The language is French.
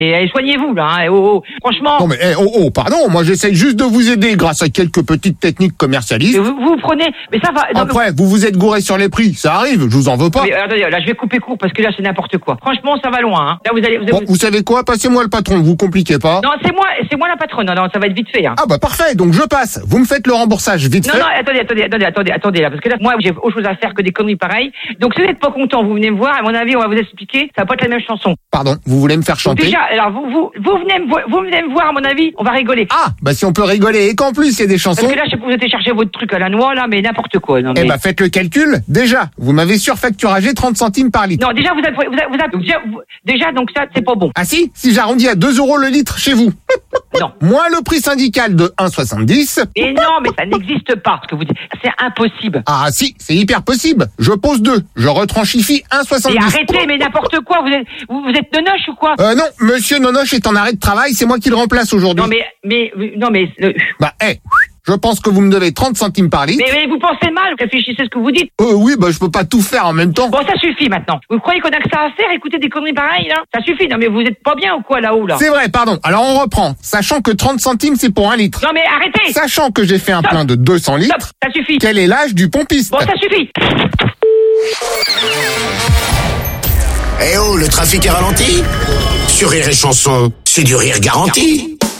Et soignez-vous, là, hein. Oh. Franchement. Non mais, pardon, moi j'essaye juste de vous aider grâce à quelques petites techniques commercialistes. Vous prenez, mais ça va. Non, après, vous vous êtes gouré sur les prix, ça arrive, je vous en veux pas. Mais, attendez, là, je vais couper court parce que là, c'est n'importe quoi. Franchement, ça va loin, hein. Là, vous allez. Bon, vous savez quoi? Passez-moi le patron, vous compliquez pas. Non, c'est moi la patronne. Non, ça va être vite fait, hein. Ah bah parfait, donc je passe. Vous me faites le remboursage vite fait. Non, attendez, là, parce que là, moi, j'ai autre chose à faire que des conneries pareilles. Donc, si vous n'êtes pas content, vous venez me voir. À mon avis, on va vous expliquer. Ça va pas être la même chanson. Pardon, vous voulez me faire chanter? Donc déjà, alors vous venez me voir, à mon avis, on va rigoler. Ah, bah si on peut rigoler et qu'en plus il y a des chansons. Parce que là, je sais que vous êtes chercher votre truc à la noix, là, mais n'importe quoi. Non, mais... Eh bah faites le calcul. Déjà, vous m'avez surfacturagé 30 centimes par litre. Non, déjà, déjà, donc ça, c'est pas bon. Ah si j'arrondis à 2 € le litre chez vous. Non. Moins le prix syndical de 1,70. Mais non, mais ça n'existe pas, ce que vous dites. C'est impossible. Ah si, c'est hyper possible. Je pose 2, je retranchifie 1,70. Et arrêtez, mais n'importe quoi. Vous êtes Nonoche ou quoi? Non, monsieur Nonoche est en arrêt de travail, c'est moi qui le remplace aujourd'hui. Non, mais... Bah, je pense que vous me devez 30 centimes par litre. Mais vous pensez mal, réfléchissez ce que vous dites. Oui, bah je peux pas tout faire en même temps. Bon, ça suffit maintenant. Vous croyez qu'on a que ça à faire, écouter des conneries pareilles, là? Ça suffit, non mais vous êtes pas bien ou quoi là-haut, là? C'est vrai, pardon. Alors on reprend. Sachant que 30 centimes c'est pour 1 litre. Non mais arrêtez. Sachant que j'ai fait un plein de 200 litres. Stop, ça suffit. Quel est l'âge du pompiste? Bon, ça suffit. Eh oh, le trafic est ralenti? Sur Rire et Chanson, c'est du rire garanti.